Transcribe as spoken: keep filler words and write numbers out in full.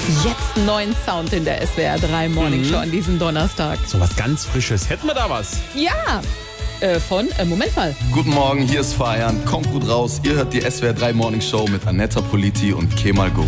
Jetzt einen neuen Sound in der S W R drei Morning Show an diesem Donnerstag. So was ganz Frisches. Hätten wir da was? Ja, äh, von, äh, Moment mal. Guten Morgen, hier ist Fayan. Kommt gut raus. Ihr hört die S W R drei Morning Show mit Annetta Politi und Kemal Go.